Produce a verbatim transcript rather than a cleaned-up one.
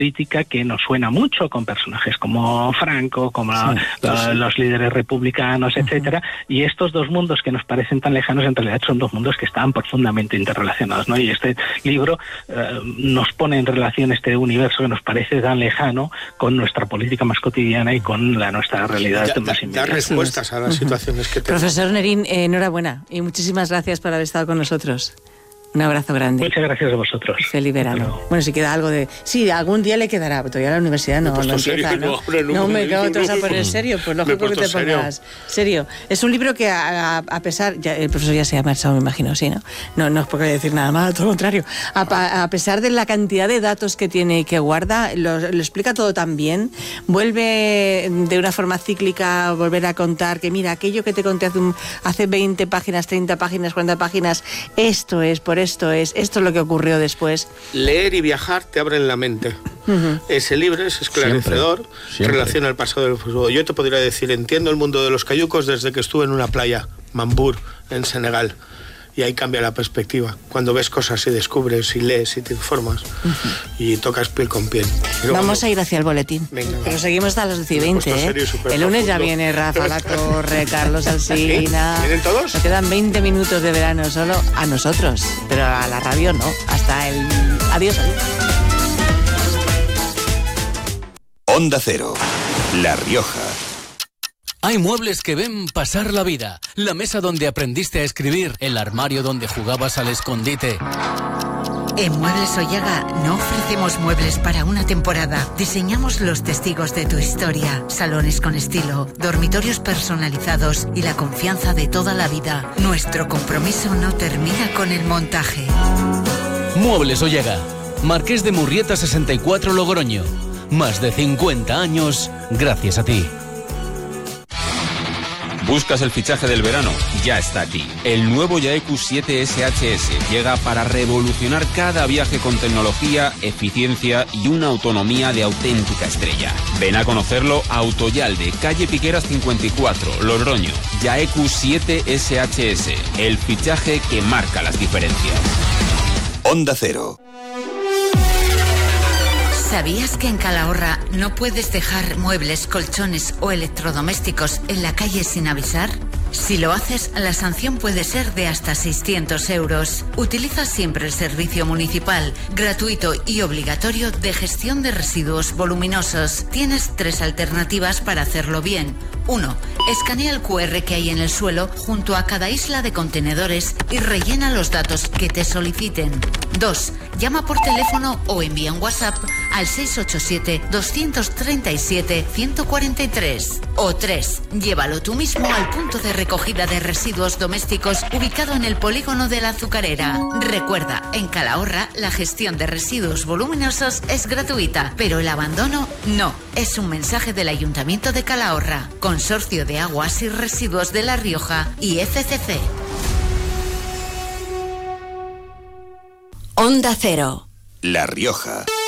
política que nos suena mucho, con personajes como Franco, como sí, la, sí. los líderes republicanos, etcétera, uh-huh. y estos dos mundos que nos parecen tan lejanos en realidad son dos mundos que están profundamente interrelacionados, ¿no? Y este libro eh, nos pone en relación este universo que nos parece tan lejano con nuestra política más cotidiana y con la nuestra realidad da, más da, inmediata. Dar respuestas a las uh-huh. situaciones que tenemos. Profesor Nerín, eh, enhorabuena y muchísimas gracias por haber estado con nosotros. Un abrazo grande. Muchas gracias a vosotros. Feliz verano. Bueno, bueno, si queda algo de... Sí, algún día le quedará, pero todavía la universidad no, no empieza, serio, ¿no? No, no, no me cago, no, te vas a no, poner serio, pues lógico que te serio. pongas serio. Es un libro que a, a, a pesar... Ya, el profesor ya se ha marchado, me imagino, ¿sí? ¿no? No, no es porque decir nada más, todo lo contrario. A, a pesar de la cantidad de datos que tiene y que guarda, lo, lo explica todo tan bien, vuelve de una forma cíclica a volver a contar que mira, aquello que te conté hace, un, hace veinte páginas, treinta páginas, cuarenta páginas, esto es, por esto es, esto lo que ocurrió después. Leer y viajar te abren la mente. Uh-huh. Ese libro es esclarecedor, siempre, siempre. Relaciona el pasado del futuro. Yo te podría decir, entiendo el mundo de los cayucos desde que estuve en una playa, Mambour, en Senegal. Y ahí cambia la perspectiva. Cuando ves cosas y descubres y lees y te informas uh-huh. y tocas piel con piel. Vamos cuando... a ir hacia el boletín. Venga, pero seguimos hasta las doce y veinte. ¿eh? El lunes ya viene Rafa La Torre, Carlos Alsina. ¿Vienen todos? Nos quedan veinte minutos de verano solo a nosotros, pero a la radio no. Hasta el... Adiós, adiós. Onda Cero, La Rioja. Hay muebles que ven pasar la vida. La mesa donde aprendiste a escribir, el armario donde jugabas al escondite. En Muebles Ollaga no ofrecemos muebles para una temporada. Diseñamos los testigos de tu historia. Salones con estilo, dormitorios personalizados y la confianza de toda la vida. Nuestro compromiso no termina con el montaje. Muebles Ollaga. Marqués de Murrieta sesenta y cuatro, Logroño. Más de cincuenta años gracias a ti. ¿Buscas el fichaje del verano? Ya está aquí. El nuevo Yaeku siete S H S llega para revolucionar cada viaje con tecnología, eficiencia y una autonomía de auténtica estrella. Ven a conocerlo a Autoyalde, calle Piqueras cincuenta y cuatro, Logroño. Yaeku siete S H S, el fichaje que marca las diferencias. Onda Cero. ¿Sabías que en Calahorra no puedes dejar muebles, colchones o electrodomésticos en la calle sin avisar? Si lo haces, la sanción puede ser de hasta seiscientos euros. Utiliza siempre el servicio municipal, gratuito y obligatorio de gestión de residuos voluminosos. Tienes tres alternativas para hacerlo bien. uno. Escanea el cu erre que hay en el suelo junto a cada isla de contenedores y rellena los datos que te soliciten. dos. Llama por teléfono o envía un WhatsApp al seis ocho siete, dos tres siete, uno cuatro tres. O tres. Llévalo tú mismo al punto de recogida de residuos domésticos ubicado en el polígono de la Azucarera. Recuerda, en Calahorra la gestión de residuos voluminosos es gratuita, pero el abandono no. Es un mensaje del Ayuntamiento de Calahorra, Consorcio de Aguas y Residuos de La Rioja y F C C. Onda Cero, La Rioja.